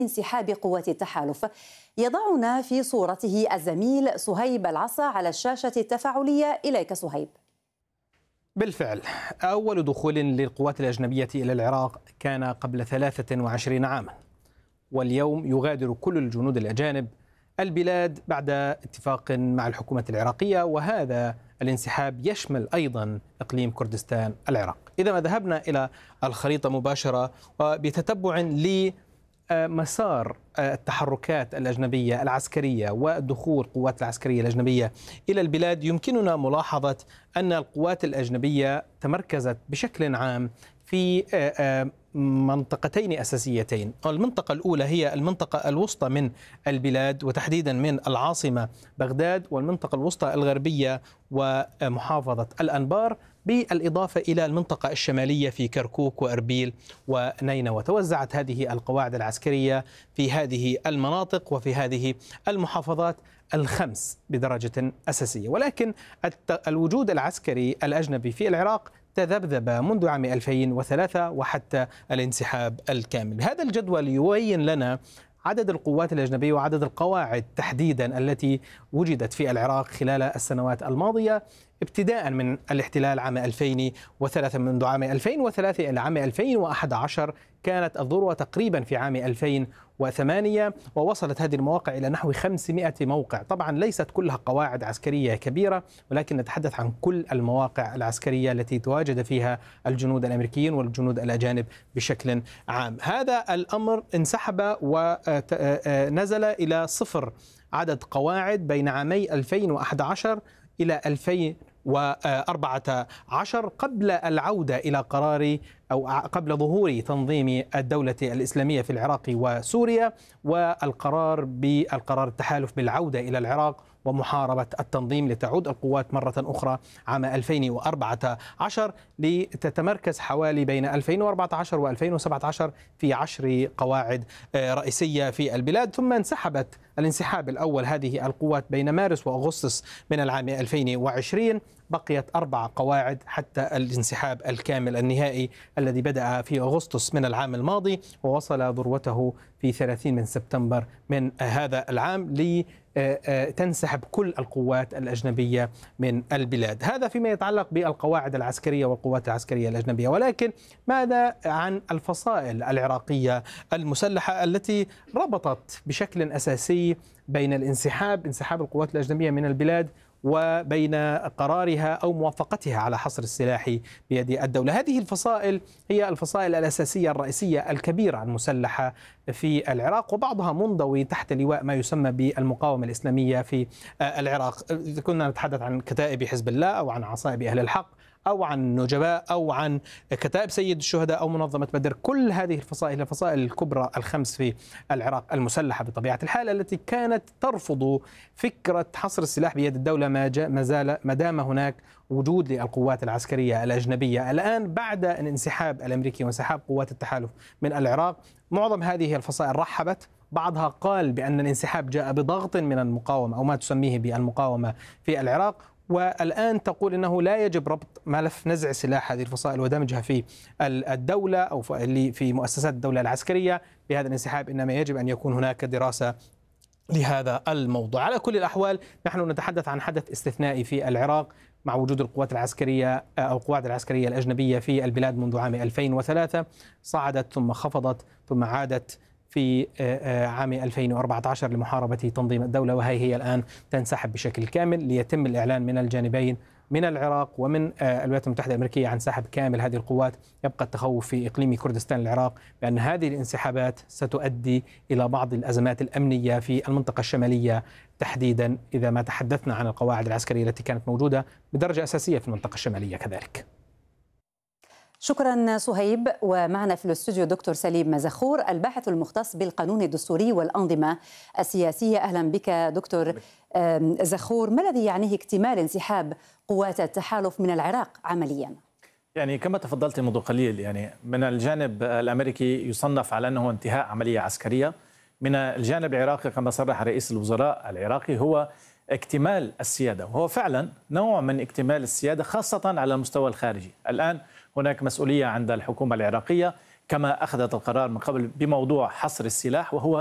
انسحاب قوات التحالف. يضعنا في صورته الزميل صهيب العصا على الشاشة التفاعلية. إليك صهيب. بالفعل، أول دخول للقوات الأجنبية إلى العراق كان قبل 23 عاما، واليوم يغادر كل الجنود الأجانب البلاد بعد اتفاق مع الحكومة العراقية، وهذا الانسحاب يشمل أيضا إقليم كردستان العراق. إذا ما ذهبنا إلى الخريطة مباشرة وبتتبع لمسار التحركات الأجنبية العسكرية ودخول القوات العسكرية الأجنبية إلى البلاد، يمكننا ملاحظة أن القوات الأجنبية تمركزت بشكل عام في منطقتين أساسيتين. المنطقة الأولى هي المنطقة الوسطى من البلاد، وتحديدا من العاصمة بغداد، والمنطقة الوسطى الغربية ومحافظة الأنبار، بالإضافة إلى المنطقة الشمالية في كركوك وأربيل ونينوى. وتوزعت هذه القواعد العسكرية في هذه المناطق وفي هذه المحافظات الخمس بدرجة أساسية. ولكن الوجود العسكري الأجنبي في العراق تذبذب منذ عام 2003 وحتى الانسحاب الكامل. هذا الجدول يبين لنا عدد القوات الأجنبية وعدد القواعد تحديدا التي وجدت في العراق خلال السنوات الماضية، ابتداء من الاحتلال عام 2003. منذ عام 2003 إلى عام 2011 كانت الذروة تقريبا في عام 2008، ووصلت هذه المواقع إلى نحو 500 موقع. طبعا ليست كلها قواعد عسكرية كبيرة، ولكن نتحدث عن كل المواقع العسكرية التي تواجد فيها الجنود الأمريكيين والجنود الأجانب بشكل عام. هذا الأمر انسحب ونزل إلى صفر عدد قواعد بين عامي 2011 إلى 2014 قبل العودة إلى قرار أو قبل ظهور تنظيم الدولة الإسلامية في العراق وسوريا، والقرار التحالف بالعودة إلى العراق ومحاربة التنظيم لتعود القوات مرة أخرى عام 2014 لتتمركز حوالي بين 2014 و2017 في 10 قواعد رئيسية في البلاد. ثم انسحبت الانسحاب الأول هذه القوات بين مارس وأغسطس من العام 2020. بقيت 4 قواعد حتى الانسحاب الكامل النهائي الذي بدأ في أغسطس من العام الماضي ووصل ذروته في 30 من سبتمبر من هذا العام لتنسحب كل القوات الأجنبية من البلاد. هذا فيما يتعلق بالقواعد العسكرية والقوات العسكرية الأجنبية. ولكن ماذا عن الفصائل العراقية المسلحة التي ربطت بشكل أساسي بين انسحاب القوات الأجنبية من البلاد وبين قرارها أو موافقتها على حصر السلاح بيد الدولة؟ هذه الفصائل هي الفصائل الأساسية الرئيسية الكبيرة المسلحة في العراق، وبعضها منضوي تحت لواء ما يسمى بالمقاومة الإسلامية في العراق. إذا كنا نتحدث عن كتائب حزب الله أو عن عصائب أهل الحق أو عن نجباء أو عن كتائب سيد الشهداء أو منظمة بدر، كل هذه الفصائل الفصائل الكبرى الخمس في العراق المسلحة بطبيعة الحال، التي كانت ترفض فكرة حصر السلاح بيد الدولة ما دام هناك وجود للقوات العسكرية الأجنبية. الآن بعد الانسحاب الأمريكي وانسحاب قوات التحالف من العراق، معظم هذه الفصائل رحبت، بعضها قال بأن الانسحاب جاء بضغط من المقاومة أو ما تسميه بالمقاومة في العراق، والآن تقول إنه لا يجب ربط ملف نزع سلاح هذه الفصائل ودمجها في الدولة أو في مؤسسات الدولة العسكرية بهذا الانسحاب، إنما يجب أن يكون هناك دراسة لهذا الموضوع. على كل الأحوال نحن نتحدث عن حدث استثنائي في العراق مع وجود القوات العسكرية أو القواعد العسكرية الأجنبية في البلاد منذ عام 2003، صعدت ثم خفضت ثم عادت في عام 2014 لمحاربة تنظيم الدولة، وهي الآن تنسحب بشكل كامل ليتم الإعلان من الجانبين من العراق ومن الولايات المتحدة الأمريكية عن سحب كامل هذه القوات. يبقى التخوف في إقليم كردستان العراق بأن هذه الانسحابات ستؤدي إلى بعض الأزمات الأمنية في المنطقة الشمالية تحديدا، إذا ما تحدثنا عن القواعد العسكرية التي كانت موجودة بدرجة أساسية في المنطقة الشمالية كذلك. شكرا صهيب. ومعنا في الاستوديو دكتور سليم زخور، الباحث المختص بالقانون الدستوري والأنظمة السياسية. أهلا بك دكتور زخور. ما الذي يعنيه اكتمال انسحاب قوات التحالف من العراق عمليا؟ يعني كما تفضلت منذ قليل، يعني من الجانب الأمريكي يصنف على أنه انتهاء عملية عسكرية، من الجانب العراقي كما صرح رئيس الوزراء العراقي هو اكتمال السيادة، وهو فعلا نوع من اكتمال السيادة خاصة على المستوى الخارجي. الآن هناك مسؤولية عند الحكومة العراقية كما أخذت القرار من قبل بموضوع حصر السلاح، وهو